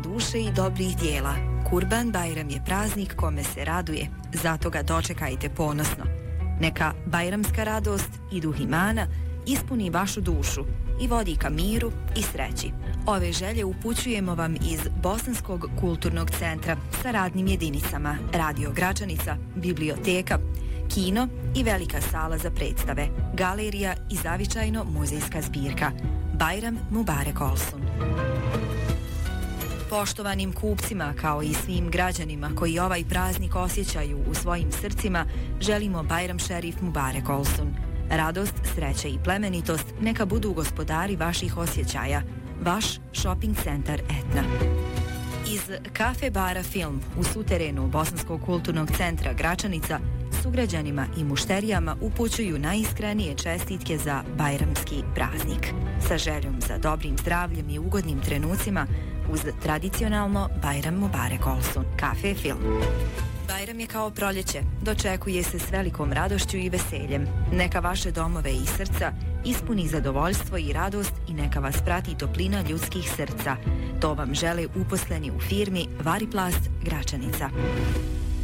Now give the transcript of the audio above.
duše i dobrih dijela. Kurban Bajram je praznik kome se raduje, zato ga dočekajte ponosno. Neka bajramska radost i duh imana ispuni vašu dušu i vodi ka miru i sreći. Ove želje upućujemo vam iz Bosanskog kulturnog centra sa radnim jedinicama Radio Gračanica, biblioteka, kino i velika sala za predstave, galerija i zavičajno muzejska zbirka. Bajram Mubarek Olsun. Poštovanim kupcima, kao i svim građanima koji ovaj praznik osjećaju u svojim srcima, želimo Bajram Šerif Mubarek Olsun. Radost, sreća i plemenitost neka budu gospodari vaših osjećaja. Vaš shopping centar Etna. Iz kafe bara Film u suterenu Bosanskog kulturnog centra Gračanica sugrađanima i mušterijama upućuju najiskrenije čestitke za bajramski praznik. Sa željom za dobrim zdravljem i ugodnim trenucima uz tradicionalno Bajram Mubarek Olsun. Kafe Film. Bajram je kao proljeće, dočekuje se s velikom radošću i veseljem. Neka vaše domove i srca ispuni zadovoljstvo i radost i neka vas prati toplina ljudskih srca. To vam žele uposleni u firmi Variplast Gračanica.